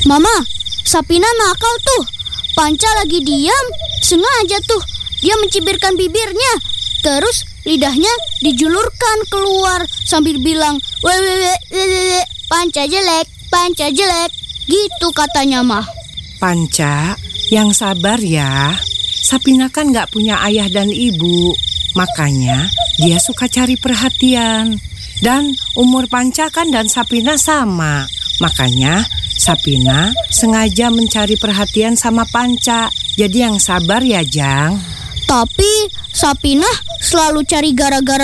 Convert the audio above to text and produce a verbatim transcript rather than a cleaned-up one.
Mama, Sapina nakal tuh. Panca lagi diam, sengaja tuh dia mencibirkan bibirnya. Terus lidahnya dijulurkan keluar sambil bilang, wewewe, wewewe, Panca jelek, Panca jelek. Gitu katanya, mah. Panca, yang sabar ya. Sapina kan gak punya ayah dan ibu. Makanya dia suka cari perhatian. Dan umur Panca kan dan Sapina sama. Makanya Sapina sengaja mencari perhatian sama Panca. Jadi yang sabar ya, Jang. Tapi Sapina selalu cari gara-gara